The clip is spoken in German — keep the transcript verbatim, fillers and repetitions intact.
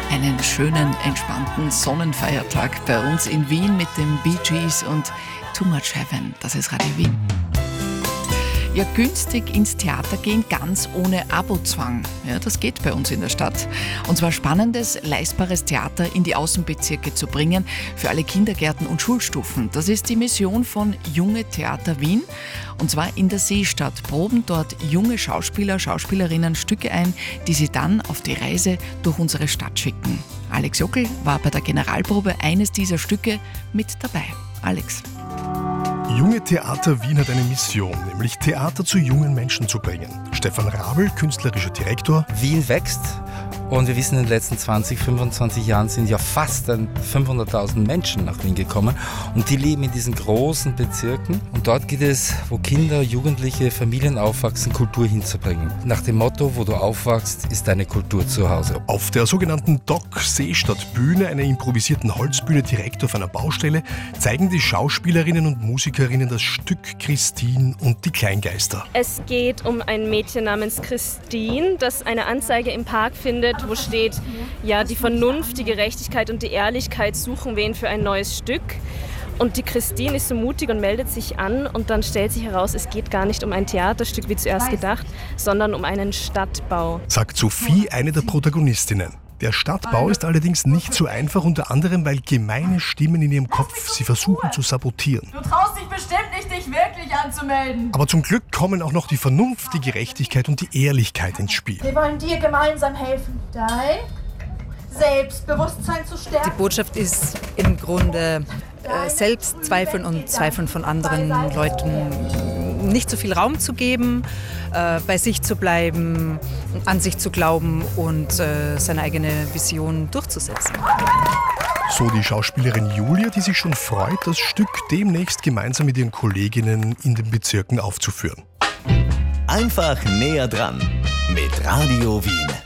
Einen schönen, entspannten Sonnenfeiertag bei uns in Wien mit den Bee Gees und Too Much Heaven. Das ist Radio Wien. Ja, günstig ins Theater gehen, ganz ohne Abozwang. Ja, das geht bei uns in der Stadt. Und zwar spannendes, leistbares Theater in die Außenbezirke zu bringen für alle Kindergärten und Schulstufen. Das ist die Mission von Junge Theater Wien. Und zwar in der Seestadt proben dort junge Schauspieler, Schauspielerinnen Stücke ein, die sie dann auf die Reise durch unsere Stadt schicken. Alex Jockel war bei der Generalprobe eines dieser Stücke mit dabei. Alex. Junge Theater Wien hat eine Mission, nämlich Theater zu jungen Menschen zu bringen. Stefan Rabel, künstlerischer Direktor. Wien wächst und wir wissen, in den letzten zwanzig, fünfundzwanzig Jahren sind ja fast fünfhunderttausend Menschen nach Wien gekommen und die leben in diesen großen Bezirken. Und dort geht es, wo Kinder, Jugendliche, Familien aufwachsen, Kultur hinzubringen. Nach dem Motto, wo du aufwachst, ist deine Kultur zu Hause. Auf der sogenannten Dock Seestadt Bühne, einer improvisierten Holzbühne direkt auf einer Baustelle, zeigen die Schauspielerinnen und Musikerinnen das Stück Christine und die Kleingeister. Es geht um ein Mädchen namens Christine, das eine Anzeige im Park findet, wo steht, ja, die Vernunft, die Gerechtigkeit und die Ehrlichkeit suchen wen für ein neues Stück. Und die Christine ist so mutig und meldet sich an und dann stellt sich heraus, es geht gar nicht um ein Theaterstück wie zuerst gedacht, sondern um einen Stadtbau. Sagt Sophie, eine der Protagonistinnen. Der Stadtbau ist allerdings nicht so einfach, unter anderem, weil gemeine Stimmen in ihrem Kopf sie versuchen zu sabotieren. Du traust dich bestimmt nicht, dich wirklich anzumelden. Aber zum Glück kommen auch noch die Vernunft, die Gerechtigkeit und die Ehrlichkeit ins Spiel. Wir wollen dir gemeinsam helfen, dein Selbstbewusstsein zu stärken. Die Botschaft ist im Grunde äh, Selbstzweifeln und Zweifeln von anderen Leuten nicht so viel Raum zu geben, äh, bei sich zu bleiben, an sich zu glauben und äh, seine eigene Vision durchzusetzen. So die Schauspielerin Julia, die sich schon freut, das Stück demnächst gemeinsam mit ihren Kolleginnen in den Bezirken aufzuführen. Einfach näher dran mit Radio Wien.